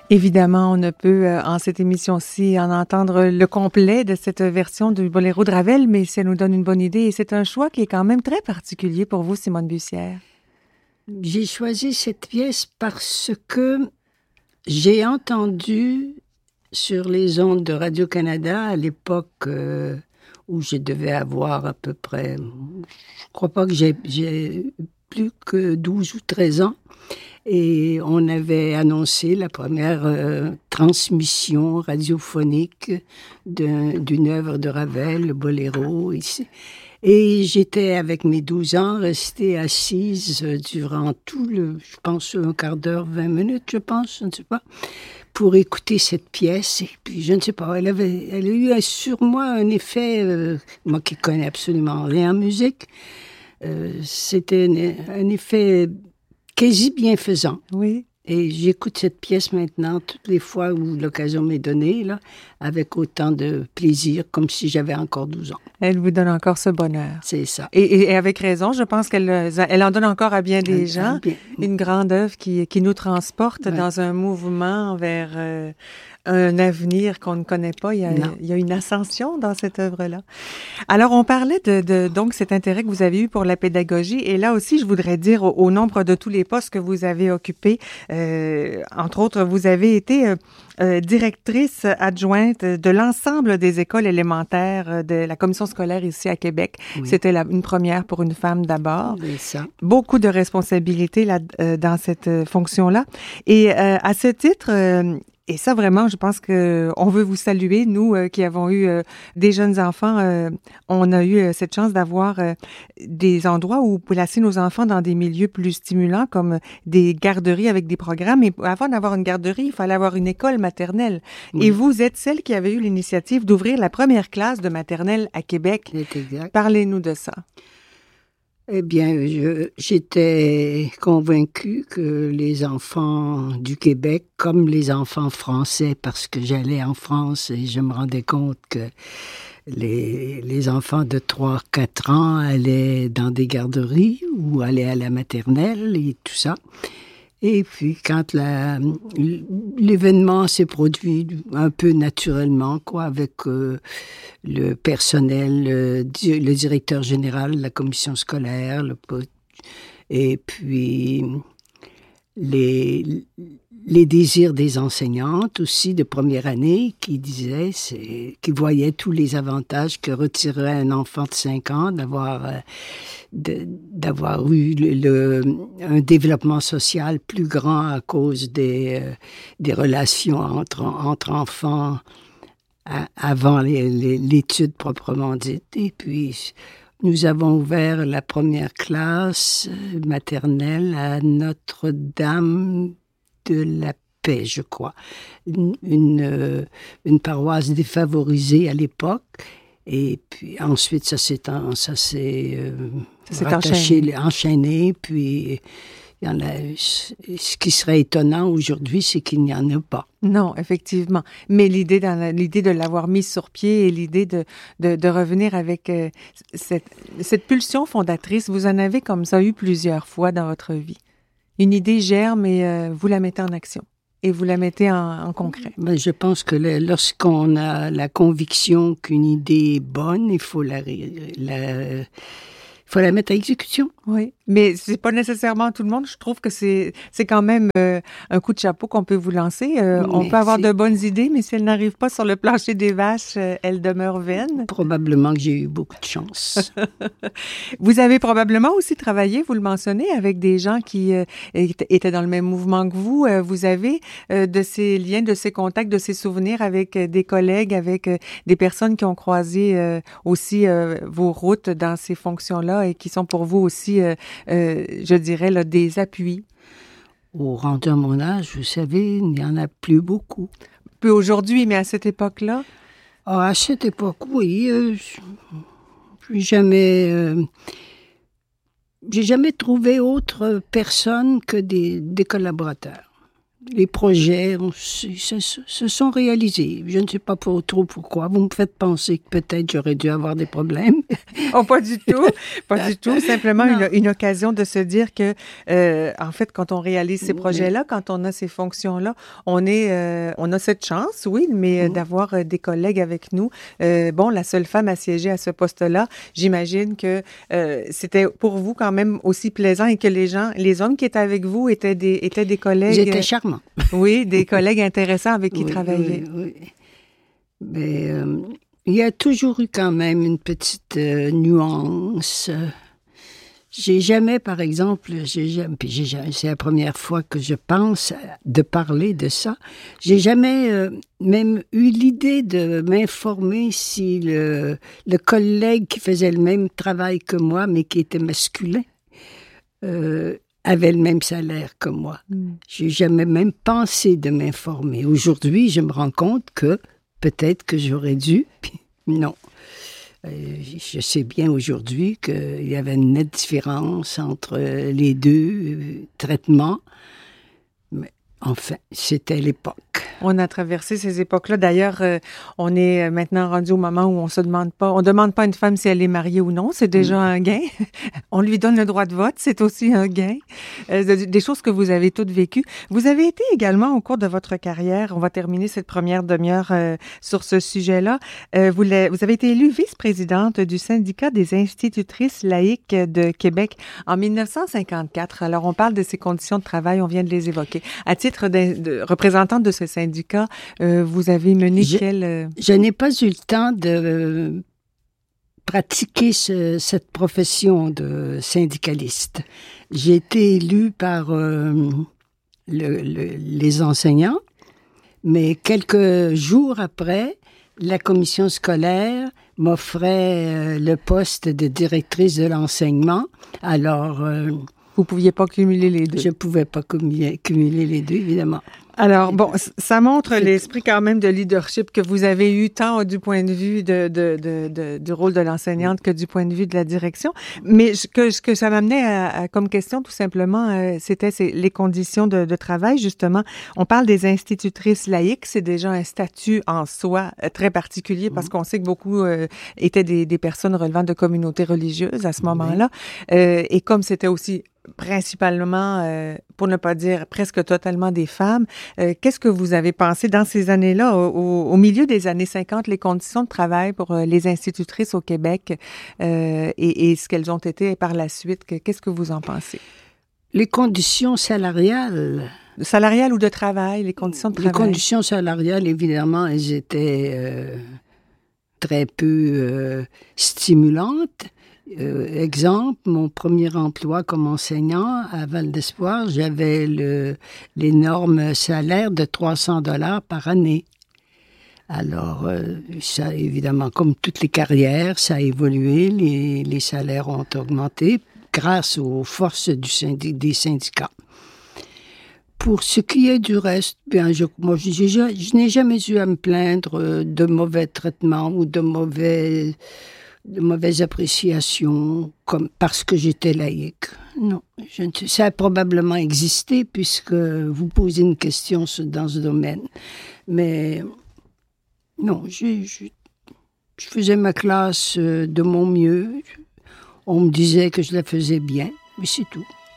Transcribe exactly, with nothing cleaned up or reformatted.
Évidemment, on ne peut, euh, en cette émission-ci, en entendre le complet de cette version du Boléro de Ravel, mais ça nous donne une bonne idée. Et c'est un choix qui est quand même très particulier pour vous, Simone Bussière. J'ai choisi cette pièce parce que j'ai entendu sur les ondes de Radio-Canada à l'époque euh, où je devais avoir à peu près, je crois pas que j'ai, j'ai plus que douze ou treize ans, et on avait annoncé la première euh, transmission radiophonique d'un, d'une œuvre de Ravel, le Boléro, ici. Et j'étais, avec mes douze ans, restée assise durant tout le, je pense, un quart d'heure, vingt minutes, je pense, je ne sais pas, pour écouter cette pièce. Et puis, je ne sais pas, elle avait, elle a eu sur moi un effet, euh, moi qui connais absolument rien en musique, euh, c'était un, un effet quasi bienfaisant. Oui. Et j'écoute cette pièce maintenant toutes les fois où l'occasion m'est donnée, là, avec autant de plaisir, comme si j'avais encore douze ans. Elle vous donne encore ce bonheur. C'est ça. Et, et avec raison, je pense qu'elle elle en donne encore à bien des Elle, gens. bien. Une grande œuvre qui, qui nous transporte Ouais. dans un mouvement vers euh, un avenir qu'on ne connaît pas. Il y a, il y a une ascension dans cette œuvre-là. Alors, on parlait de, de donc cet intérêt que vous avez eu pour la pédagogie. Et là aussi, je voudrais dire au, au nombre de tous les postes que vous avez occupés, euh, entre autres, vous avez été euh, euh, directrice adjointe de l'ensemble des écoles élémentaires de la commission scolaire ici à Québec. Oui. C'était la, une première pour une femme d'abord. C'est ça. Beaucoup de responsabilités là, euh, dans cette euh, fonction-là. Et euh, à ce titre, euh, et ça, vraiment, je pense que on veut vous saluer, nous euh, qui avons eu euh, des jeunes enfants. Euh, on a eu euh, cette chance d'avoir euh, des endroits où placer nos enfants dans des milieux plus stimulants, comme des garderies avec des programmes. Et avant d'avoir une garderie, il fallait avoir une école maternelle. Oui. Et vous êtes celle qui avait eu l'initiative d'ouvrir la première classe de maternelle à Québec. C'est exact. Parlez-nous de ça. Eh bien, je, j'étais convaincue que les enfants du Québec, comme les enfants français, parce que j'allais en France et je me rendais compte que les, les enfants de trois quatre ans allaient dans des garderies ou allaient à la maternelle et tout ça. Et puis, quand la, l'événement s'est produit un peu naturellement, quoi, avec euh, le personnel, le, le directeur général de la commission scolaire, le, et puis les, les désirs des enseignantes aussi de première année qui disaient, c'est, qui voyaient tous les avantages que retirerait un enfant de cinq ans d'avoir... Euh, De, d'avoir eu le, le, un développement social plus grand à cause des, euh, des relations entre, entre enfants à, avant les, les, l'étude proprement dite. Et puis, nous avons ouvert la première classe maternelle à Notre-Dame de la Paix, je crois. Une, une, une paroisse défavorisée à l'époque. Et puis ensuite, ça s'est, ça s'est, euh, ça s'est rattaché, enchaîné. enchaîné. Puis, il y en a, ce qui serait étonnant aujourd'hui, c'est qu'il n'y en a pas. Non, effectivement. Mais l'idée, dans la, l'idée de l'avoir mise sur pied et l'idée de, de, de revenir avec euh, cette, cette pulsion fondatrice, vous en avez comme ça eu plusieurs fois dans votre vie. Une idée germe et euh, vous la mettez en action. Et vous la mettez en, en concret. Ben, je pense que le, lorsqu'on a la conviction qu'une idée est bonne, il faut la, la, il faut la mettre à exécution. Oui, mais c'est pas nécessairement tout le monde. Je trouve que c'est c'est quand même euh, un coup de chapeau qu'on peut vous lancer. Euh, on peut avoir de bonnes idées, mais si elles n'arrivent pas sur le plancher des vaches, euh, elles demeurent vaines. Probablement que j'ai eu beaucoup de chance. Vous avez probablement aussi travaillé, vous le mentionnez, avec des gens qui euh, étaient dans le même mouvement que vous. Euh, vous avez euh, de ces liens, de ces contacts, de ces souvenirs avec euh, des collègues, avec euh, des personnes qui ont croisé euh, aussi euh, vos routes dans ces fonctions-là et qui sont pour vous aussi Euh, euh, je dirais, là, des appuis. Au rendu à mon âge, vous savez, il n'y en a plus beaucoup. Peu aujourd'hui, mais à cette époque-là? Ah, à cette époque, oui. Euh, j'ai jamais... Euh, j'ai jamais trouvé autre personne que des, des collaborateurs. les projets on, se, se, se sont réalisés. Je ne sais pas pour, trop pourquoi. Vous me faites penser que peut-être j'aurais dû avoir des problèmes. Oh, pas du tout, pas du tout. Simplement une, une occasion de se dire que, euh, en fait, quand on réalise ces projets-là, quand on a ces fonctions-là, on est, euh, on a cette chance, oui, mais mmh. d'avoir euh, des collègues avec nous. Euh, bon, la seule femme à siéger à ce poste-là, j'imagine que euh, c'était pour vous quand même aussi plaisant et que les gens, les hommes qui étaient avec vous étaient des, étaient des collègues. Ils étaient charmants. Oui, des collègues intéressants avec qui oui, travailler. Oui, oui. Mais euh, il y a toujours eu quand même une petite euh, nuance. J'ai jamais, par exemple, j'ai jamais, puis j'ai jamais, c'est la première fois que je pense de parler de ça. J'ai jamais euh, même eu l'idée de m'informer si le, le collègue qui faisait le même travail que moi, mais qui était masculin, euh, avait le même salaire que moi. Mm. J'ai jamais même pensé de m'informer. Aujourd'hui, je me rends compte que peut-être que j'aurais dû, puis non. Euh, je sais bien aujourd'hui qu'il y avait une nette différence entre les deux euh, traitements. Mais enfin, c'était l'époque. On a traversé ces époques-là. D'ailleurs, euh, on est maintenant rendu au moment où on se demande pas, on demande pas à une femme si elle est mariée ou non. C'est déjà mmh. un gain. On lui donne le droit de vote. C'est aussi un gain. Euh, des choses que vous avez toutes vécues. Vous avez été également au cours de votre carrière. On va terminer cette première demi-heure euh, sur ce sujet-là. Euh, vous, vous avez été élue vice-présidente du syndicat des institutrices laïques de Québec en mille neuf cent cinquante-quatre. Alors, on parle de ces conditions de travail. On vient de les évoquer. À titre de, de représentante de ce syndicat, syndicat, euh, vous avez mené je, quel... Euh... Je n'ai pas eu le temps de euh, pratiquer ce, cette profession de syndicaliste. J'ai été élue par euh, le, le, les enseignants, mais quelques jours après, la commission scolaire m'offrait euh, le poste de directrice de l'enseignement. Alors... Euh, vous ne pouviez pas cumuler les deux. Je ne pouvais pas cumuler, cumuler les deux, évidemment. Alors, bon, ça montre l'esprit quand même de leadership que vous avez eu tant du point de vue de, de, de, de, du rôle de l'enseignante que du point de vue de la direction. Mais ce que, ce que ça m'amenait à, à, comme question, tout simplement, euh, c'était c'est les conditions de, de travail, justement. On parle des institutrices laïques. C'est déjà un statut en soi euh, très particulier parce qu'on sait que beaucoup euh, étaient des, des personnes relevant de communautés religieuses à ce moment-là. Euh, et comme c'était aussi principalement, euh, pour ne pas dire presque totalement des femmes. Euh, qu'est-ce que vous avez pensé dans ces années-là, au, au milieu des années cinquante, les conditions de travail pour euh, les institutrices au Québec euh, et, et ce qu'elles ont été par la suite? Qu'est-ce que vous en pensez? Les conditions salariales. Salariales ou de travail, les conditions de travail? Les conditions salariales, évidemment, elles étaient euh, très peu euh, stimulantes. Euh, exemple, mon premier emploi comme enseignant à Val-d'Espoir, j'avais le, l'énorme salaire de trois cents dollars par année. Alors, euh, ça, évidemment, comme toutes les carrières, ça a évolué, les, les salaires ont augmenté grâce aux forces du syndic, des syndicats. Pour ce qui est du reste, bien, je, moi, je, je, je n'ai jamais eu à me plaindre de mauvais traitements ou de mauvais... de mauvaises appréciations, comme parce que j'étais laïque. Non, je ne sais, ça a probablement existé puisque vous posez une question dans ce domaine. Mais non, je, je, je faisais ma classe de mon mieux. On me disait que je la faisais bien, mais c'est tout.